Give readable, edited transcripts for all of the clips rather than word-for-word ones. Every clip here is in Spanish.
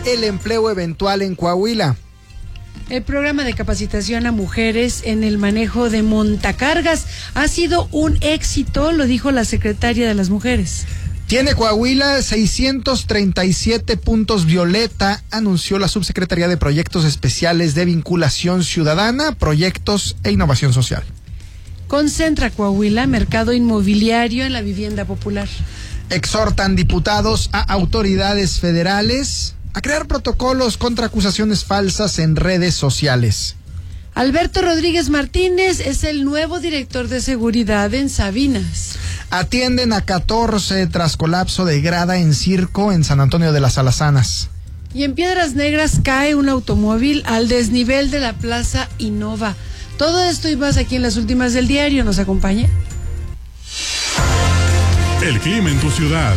el empleo eventual en Coahuila. El programa de capacitación a mujeres en el manejo de montacargas ha sido un éxito, lo dijo la secretaria de las Mujeres. Tiene Coahuila 637 puntos violeta, anunció la Subsecretaría de Proyectos Especiales de Vinculación Ciudadana, Proyectos e Innovación Social. Concentra Coahuila mercado inmobiliario en la vivienda popular. Exhortan diputados a autoridades federales a crear protocolos contra acusaciones falsas en redes sociales. Alberto Rodríguez Martínez es el nuevo director de seguridad en Sabinas. Atienden a 14 tras colapso de grada en circo en San Antonio de las Alazanas. Y en Piedras Negras cae un automóvil al desnivel de la Plaza Innova. Todo esto y más aquí en las últimas del diario. ¿Nos acompaña? El clima en tu ciudad.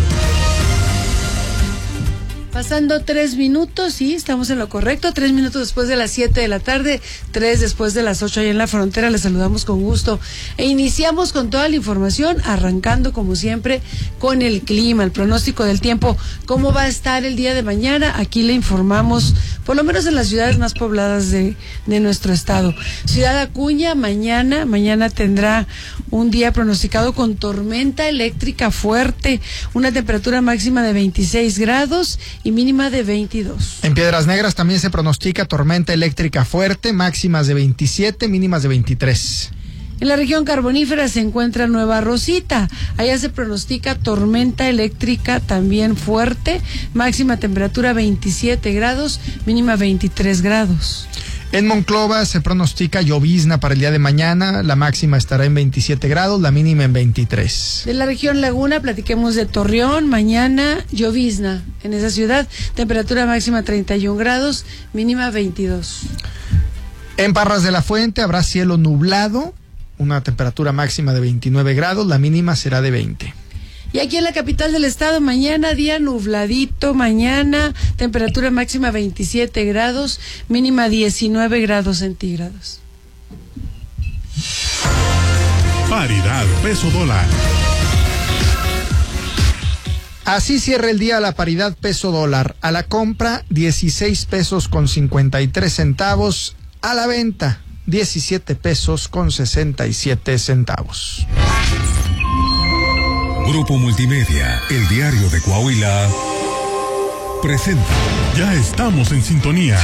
Pasando 3 minutos, sí, estamos en lo correcto, 3 minutos después de las 7 de la tarde, 3 después de las 8 allá en la frontera, les saludamos con gusto. E iniciamos con toda la información, arrancando como siempre con el clima, el pronóstico del tiempo, cómo va a estar el día de mañana, aquí le informamos, por lo menos en las ciudades más pobladas de nuestro estado. Ciudad Acuña, mañana tendrá un día pronosticado con tormenta eléctrica fuerte, una temperatura máxima de 26 grados y mínima de 22. En Piedras Negras también se pronostica tormenta eléctrica fuerte, máximas de 27, mínimas de 23. En la región carbonífera se encuentra Nueva Rosita. Allá se pronostica tormenta eléctrica también fuerte, máxima temperatura 27 grados, mínima 23 grados. En Monclova se pronostica llovizna para el día de mañana, la máxima estará en 27 grados, la mínima en 23. De la región Laguna, platiquemos de Torreón, mañana llovizna en esa ciudad, temperatura máxima 31 grados, mínima 22. En Parras de la Fuente habrá cielo nublado, una temperatura máxima de 29 grados, la mínima será de 20. Y aquí en la capital del estado, mañana día nubladito, mañana temperatura máxima 27 grados, mínima 19 grados centígrados. Paridad peso dólar. Así cierra el día la paridad peso dólar. A la compra 16 pesos con 53 centavos, a la venta 17 pesos con 67 centavos. Grupo Multimedia, el diario de Coahuila, presenta. Ya estamos en sintonía.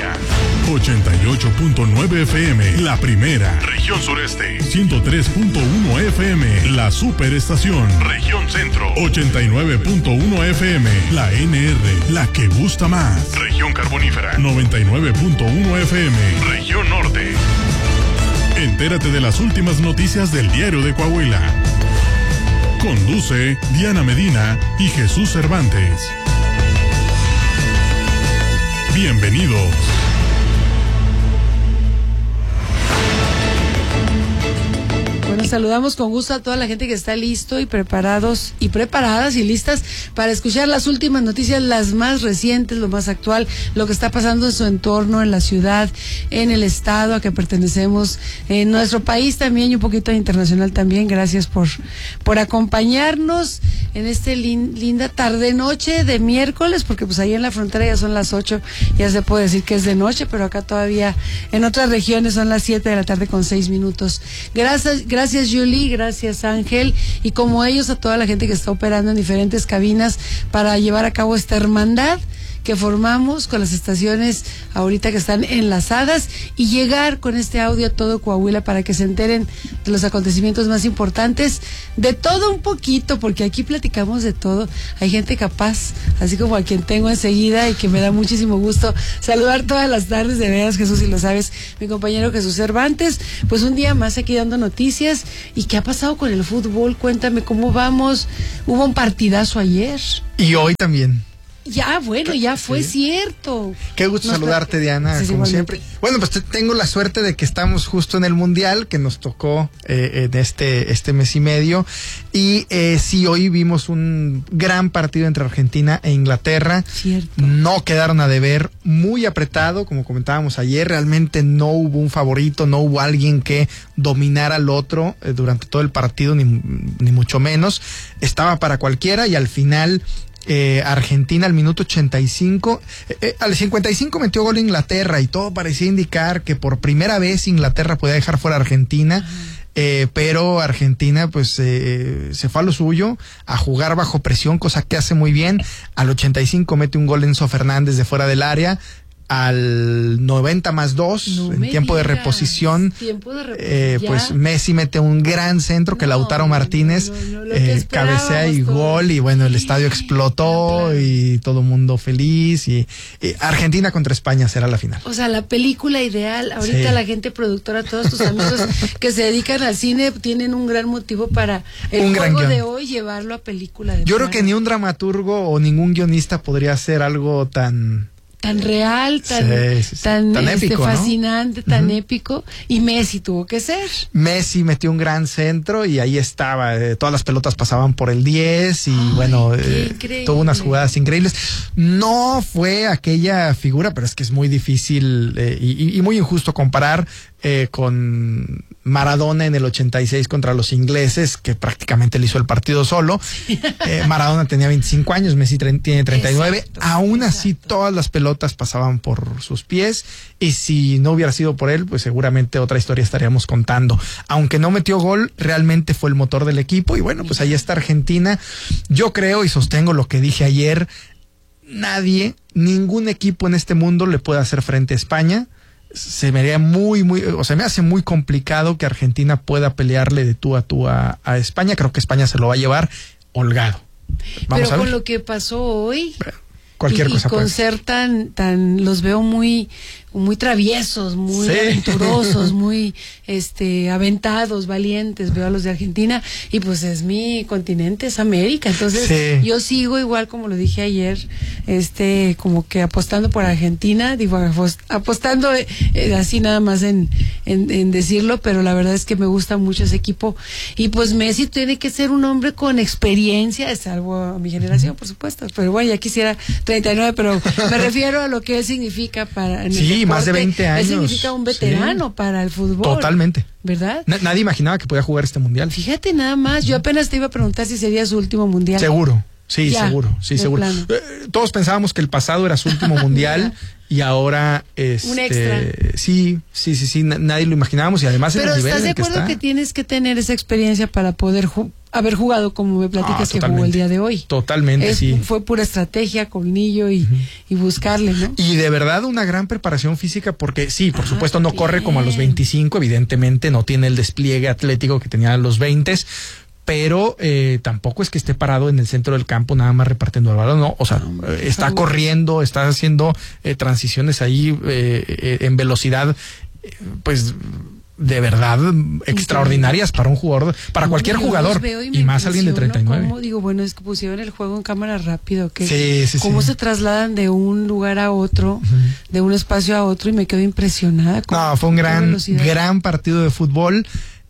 88.9 FM, la primera. Región Sureste. 103.1 FM, la superestación. Región Centro. 89.1 FM, la NR, la que gusta más. Región Carbonífera. 99.1 FM, Región Norte. Entérate de las últimas noticias del diario de Coahuila. Conduce Diana Medina y Jesús Cervantes. Bienvenidos. Bueno, saludamos con gusto a toda la gente que está listo y preparados y preparadas y listas para escuchar las últimas noticias, las más recientes, lo más actual, lo que está pasando en su entorno, en la ciudad, en el estado a que pertenecemos, en nuestro país también y un poquito internacional también. Gracias por acompañarnos en este linda tarde-noche de miércoles, porque pues ahí en la frontera ya son las 8, ya se puede decir que es de noche, pero acá todavía en otras regiones son las 7 de la tarde con 6 minutos. Gracias Julie, gracias Ángel, y como ellos a toda la gente que está operando en diferentes cabinas para llevar a cabo esta hermandad que formamos con las estaciones ahorita que están enlazadas y llegar con este audio a todo Coahuila para que se enteren de los acontecimientos más importantes, de todo un poquito, porque aquí platicamos de todo. Hay gente capaz, así como a quien tengo enseguida y que me da muchísimo gusto saludar todas las tardes, de veras, Jesús, si lo sabes, mi compañero Jesús Cervantes. Pues un día más aquí dando noticias. ¿Y qué ha pasado con el fútbol? Cuéntame cómo vamos. Hubo un partidazo ayer. Y hoy también. Ya, bueno, ya fue cierto. Qué gusto saludarte, Diana, sí, como siempre. Bueno, pues tengo la suerte de que estamos justo en el Mundial, que nos tocó en este mes y medio. Y sí, hoy vimos un gran partido entre Argentina e Inglaterra. Cierto. No quedaron a deber, muy apretado, como comentábamos ayer. Realmente no hubo un favorito, no hubo alguien que dominara al otro durante todo el partido, ni mucho menos. Estaba para cualquiera y al final Argentina al minuto 85. Al 55 metió gol Inglaterra y todo parecía indicar que por primera vez Inglaterra podía dejar fuera a Argentina. Pero Argentina pues se fue a lo suyo, a jugar bajo presión, cosa que hace muy bien. Al 85 mete un gol Enzo Fernández de fuera del área. Al 90+2, en tiempo de reposición, pues Messi mete un gran centro que Lautaro Martínez cabecea y gol, y bueno, el estadio explotó y todo el mundo feliz, y Argentina contra España será la final. O sea, la película ideal. Ahorita la gente productora, todos tus amigos que se dedican al cine tienen un gran motivo para el juego de hoy llevarlo a película. Yo creo que ni un dramaturgo o ningún guionista podría hacer algo tan real, tan épico, fascinante, ¿no? Tan épico, y Messi tuvo que ser. Messi metió un gran centro y ahí estaba, todas las pelotas pasaban por el 10 y bueno, tuvo unas jugadas increíbles. No fue aquella figura, pero es que es muy difícil y muy injusto comparar con Maradona en el 86 contra los ingleses, que prácticamente le hizo el partido solo. Maradona tenía 25 años, Messi tiene 39. Exacto, aún así, todas las pelotas pasaban por sus pies, y si no hubiera sido por él, pues seguramente otra historia estaríamos contando. Aunque no metió gol, realmente fue el motor del equipo, y bueno, pues ahí está Argentina. Yo creo y sostengo lo que dije ayer: ningún equipo en este mundo le puede hacer frente a España. Se me haría se me hace muy complicado que Argentina pueda pelearle de tú a España. Creo que España se lo va a llevar holgado. Pero con lo que pasó hoy, cualquier cosa con ser tan los veo muy traviesos, muy aventurosos, muy aventados, valientes, veo a los de Argentina, y pues es mi continente, es América, entonces yo sigo igual, como lo dije ayer, como que apostando por Argentina, digo, apostando así nada más en decirlo, pero la verdad es que me gusta mucho ese equipo, y pues Messi tiene que ser un hombre con experiencia, es algo a mi generación, por supuesto, pero bueno, ya quisiera 39, pero me refiero a lo que él significa para más de 20 años. Él significa un veterano para el fútbol. Totalmente. ¿Verdad? Nadie imaginaba que podía jugar este mundial. Fíjate nada más, yo apenas te iba a preguntar si sería su último mundial. Seguro. Sí, ya, seguro. Todos pensábamos que el pasado era su último mundial y ahora un extra. Sí, nadie lo imaginábamos, y además pero ¿estás de acuerdo que tienes que tener esa experiencia para poder haber jugado como me platicas que jugó el día de hoy? Totalmente, sí. Fue pura estrategia, colmillo y buscarle, ¿no? Y de verdad una gran preparación física, porque sí, por supuesto no corre como a los 25, evidentemente no tiene el despliegue atlético que tenía a los 20, pero tampoco es que esté parado en el centro del campo nada más repartiendo el balón, no, o sea, está corriendo, está haciendo transiciones ahí en velocidad, pues de verdad extraordinarias para un jugador, para cualquier jugador, y más alguien de 39. ¿Cómo? Digo, bueno, es que pusieron el juego en cámara rápido, que cómo se trasladan de un lugar a otro, de un espacio a otro, y me quedo impresionada. No, fue un gran partido de fútbol.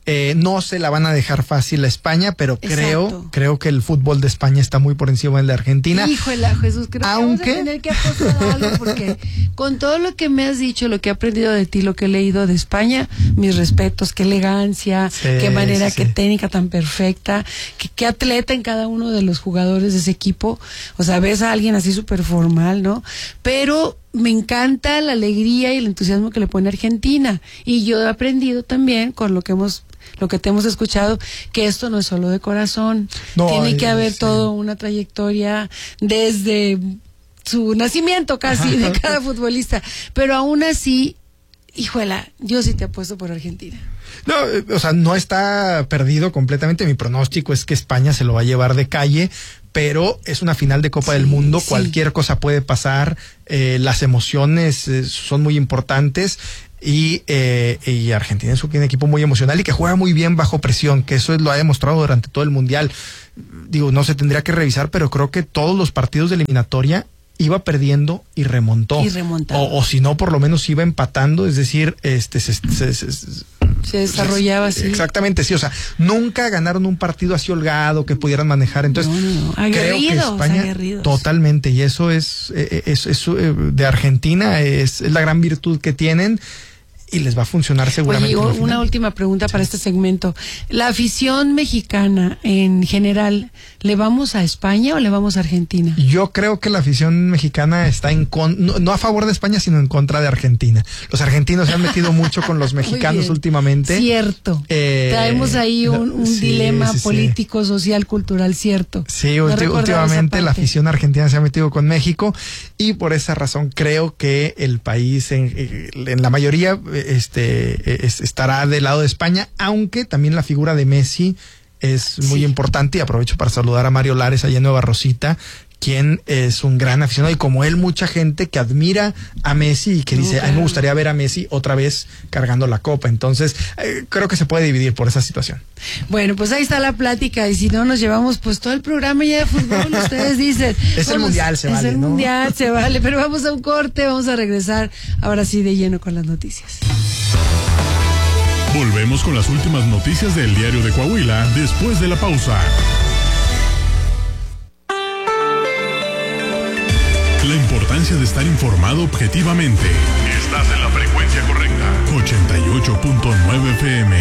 No se la van a dejar fácil a España, pero creo que el fútbol de España está muy por encima del de Argentina. Híjole, Jesús, creo que vamos a tener que apostar algo, porque con todo lo que me has dicho, lo que he aprendido de ti, lo que he leído de España, mis respetos, qué elegancia, qué manera, qué técnica tan perfecta, qué atleta en cada uno de los jugadores de ese equipo. O sea, ves a alguien así súper formal, ¿no? Pero me encanta la alegría y el entusiasmo que le pone Argentina, y yo he aprendido también con lo que te hemos escuchado, que esto no es solo de corazón, tiene que haber toda una trayectoria desde su nacimiento casi de cada futbolista, pero aún así, híjola, yo sí te apuesto por Argentina. No, o sea, no está perdido completamente. Mi pronóstico es que España se lo va a llevar de calle, pero es una final de Copa del Mundo, cualquier cosa puede pasar, las emociones son muy importantes, y Argentina es un equipo muy emocional y que juega muy bien bajo presión, que eso lo ha demostrado durante todo el mundial. Digo, no se tendría que revisar, pero creo que todos los partidos de eliminatoria iba perdiendo y remontó. O si no, por lo menos iba empatando, es decir, se desarrollaba así. Exactamente, sí, o sea, nunca ganaron un partido así holgado que pudieran manejar. Entonces, creo que España totalmente, y eso es de Argentina, es la gran virtud que tienen. y les va a funcionar seguramente. Oye, una última pregunta para este segmento. ¿La afición mexicana en general, le vamos a España o le vamos a Argentina? Yo creo que la afición mexicana está no a favor de España, sino en contra de Argentina. Los argentinos se han metido mucho con los mexicanos últimamente. Cierto. Traemos ahí un dilema político, social, cultural, cierto. Sí, últimamente la afición argentina se ha metido con México y por esa razón creo que el país en la mayoría estará del lado de España, aunque también la figura de Messi es muy importante, y aprovecho para saludar a Mario Lares allá en Nueva Rosita, quien es un gran aficionado, y como él mucha gente que admira a Messi y que dice, a mí me gustaría ver a Messi otra vez cargando la copa. Entonces creo que se puede dividir por esa situación. Bueno, pues ahí está la plática, y si no nos llevamos pues todo el programa ya de fútbol, ustedes dicen. El mundial se vale, es el ¿no? mundial se vale, pero vamos a un corte, vamos a regresar ahora sí de lleno con las noticias. Volvemos con las últimas noticias del Diario de Coahuila después de la pausa. La importancia de estar informado objetivamente. Estás en la frecuencia correcta. 88.9 FM.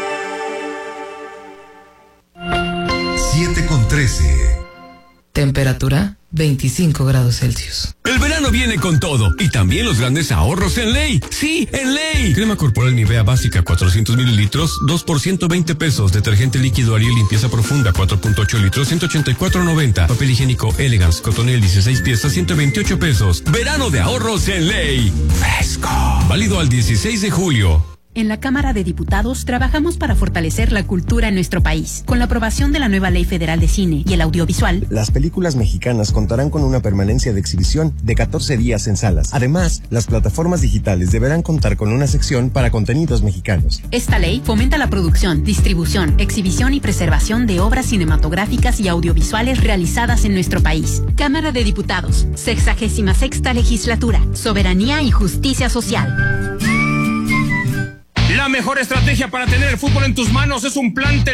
7:13. Temperatura 25 grados Celsius. El verano viene con todo y también los grandes ahorros en Ley. Sí, en Ley. Crema corporal Nivea básica 400 mililitros, 2 por 120 pesos. Detergente líquido Ariel limpieza profunda 4.8 litros, 184.90. Papel higiénico Elegance Cotonel 16 piezas, 128 pesos. Verano de ahorros en Ley. Fresco. Válido al 16 de julio. En la Cámara de Diputados trabajamos para fortalecer la cultura en nuestro país. Con la aprobación de la nueva Ley Federal de Cine y el audiovisual, las películas mexicanas contarán con una permanencia de exhibición de 14 días en salas. Además, las plataformas digitales deberán contar con una sección para contenidos mexicanos. Esta ley fomenta la producción, distribución, exhibición y preservación de obras cinematográficas y audiovisuales realizadas en nuestro país. Cámara de Diputados, 66ª Legislatura, Soberanía y Justicia Social. La mejor estrategia para tener el fútbol en tus manos es un plan